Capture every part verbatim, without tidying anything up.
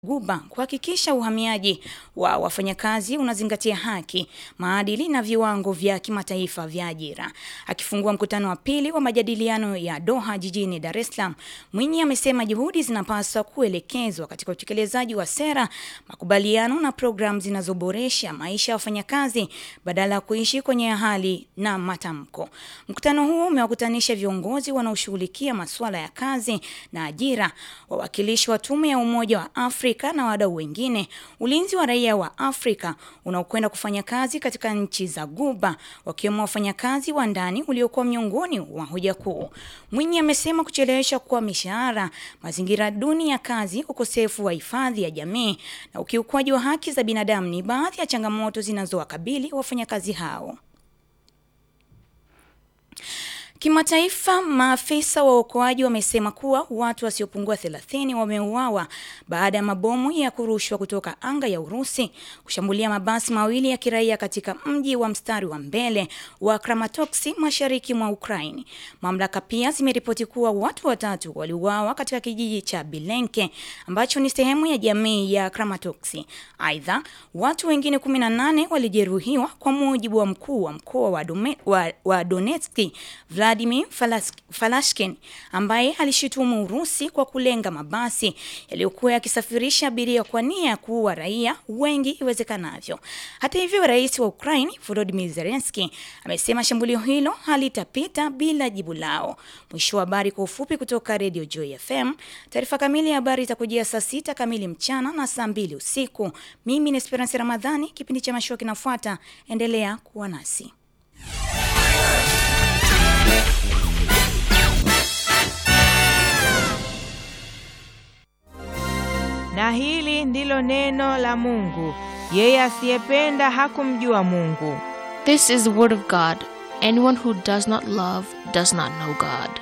Guba kuhakikisha uhamiaji wa wafanyakazi unazingatia haki, maadili na viwango vya kimataifa vya ajira. Akifungua mkutano wa pili wa majadiliano ya Doha jijini Dar es Salaam, Mwinyi amesema juhudi zinapaswa kuelekezwa katika utekelezaji wa sera, makubaliano na programu zinazoboresha maisha ya wafanyakazi badala ya kuishi kwenye hali na matamko. Mkutano huo umewakutanisha viongozi wanaoshughulikia masuala ya kazi na ajira, wawakilishi wa Tume ya Umoja wa Afrika na wadau wengine, ulinzi wa raia wa Afrika unaokwenda kufanya kazi katika nchi za Guba, wakiwemo wafanyakazi wa ndani uliokuwa miongoni wa hoja kuu. Mwinyi amesema kuchelewesha kwa mishahara, mazingira duni ya kazi, ukosefu wa hifadhi ya jamii na ukiukwaji wa haki za binadamu ni baadhi ya changamoto zinazowakabili wafanyakazi hao. Kimataifa, maafisa wa uokoaji wamesema kuwa watu wasiopungua thelathini wameuawa baada ya mabomu ya kurushwa kutoka anga ya Urusi kushambulia mabasi mawili ya kiraia katika mji wa mstari wa mbele wa Kramatorsk mashariki mwa Ukraine. Mamlaka pia zimeripoti kuwa watu watatu waliuawa katika kijiji cha Bilenke ambacho ni sehemu ya jamii ya Kramatorsk. Aidha, watu wengine kumi na nane walijeruhiwa kwa mujibu wa mkuu wa mkoa wa, wa, wa Donetsk Vladimir Falashkin, ambaye alishutumu Urusi kwa kulenga mabasi yaliyokuwa yakisafirisha abiria kwa nia ya kuua raia wengi iwezekanavyo. Hata hivyo, rais wa Ukraine Volodymyr Zelensky amesema shambulio hilo halitapita bila jibu lao. Mwisho wa habari kwa ufupi kutoka Radio Joy F M. Taarifa kamili ya habari itakujia saa sita kamili mchana na saa mbili usiku. Mimi ni Esperance Ramadhani, kipindi cha mashuo kinafuata. Endelea kuwa nasi. Na hili ndilo neno la Mungu. Yeye asiyependa hakumjua Mungu. This is the word of God. Anyone who does not love does not know God.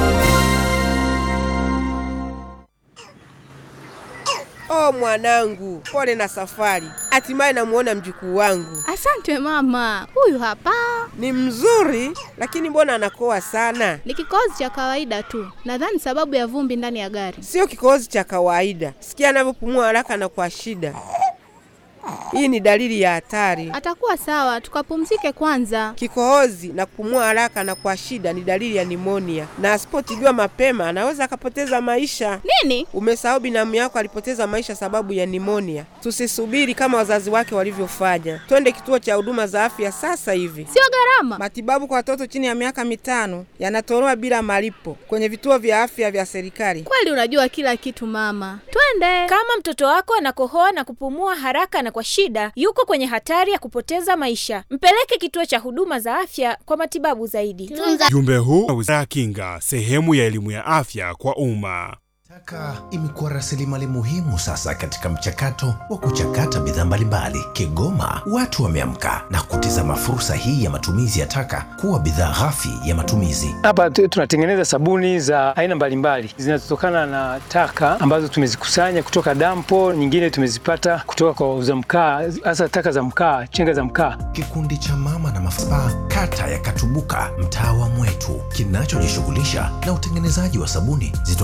Oh mwanangu, pole na safari. Hatimaye namuona mjukuu wangu. Asante mama, huyu hapa. Ni mzuri, lakini mbona anakoa sana? Ni kikohozi cha kawaida tu. Nadhani sababu ya vumbi ndani ya gari. Sio kikohozi cha kawaida. Sikia anavyopumua haraka na kwa shida. Hii ni dalili ya hatari. Atakuwa sawa, tukapumzike kwanza. Kikohozi na kupumua haraka na kwa shida ni dalili ya pneumonia. Na asipotibiwa mapema anaweza akapoteza maisha. Nini? Umesahau binamu yako alipoteza maisha sababu ya pneumonia. Tusisubiri kama wazazi wake walivyofanya. Twende kituo cha huduma za afya sasa hivi. Sio gharama. Matibabu kwa watoto chini ya miaka mitano yanatolewa bila malipo kwenye vituo vya afya vya serikali. Kweli unajua kila kitu mama. Twende. Kama mtoto wako anakohoa na kupumua haraka na kwa shida, yuko kwenye hatari ya kupoteza maisha. Mpeleke kituo cha huduma za afya kwa matibabu zaidi. Jumbe huu wa Wizara ya Kinga, sehemu ya elimu ya afya kwa umma. Taka imekuwa rasilimali muhimu sasa katika mchakato wa kuchakata bidhaa mbalimbali. Kigoma, watu wameamka na kutizama fursa hii ya matumizi ya taka kuwa bidhaa ghafi ya matumizi. Hapa tunatengeneza sabuni za aina mbalimbali zinazotokana na taka ambazo tumezikusanya kutoka dampo, nyingine tumezipata kutoka kwa wauza mkaa, hasa taka za mkaa, chenga za mkaa. Kikundi cha mama na mafaa kata ya Katubuka, mtaa wa Mwetu, kinachojishughulisha na utengenezaji wa sabuni zito